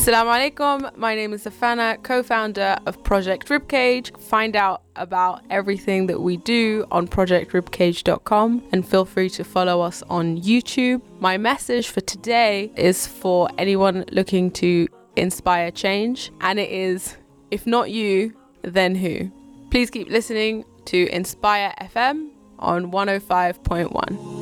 Assalamu alaikum, my name is Safana, co-founder of Project Ribcage. Find out about everything that we do on projectribcage.com and feel free to follow us on YouTube. My message for today is for anyone looking to inspire change, and it is, if not you, then who? Please keep listening to Inspire FM on 105.1.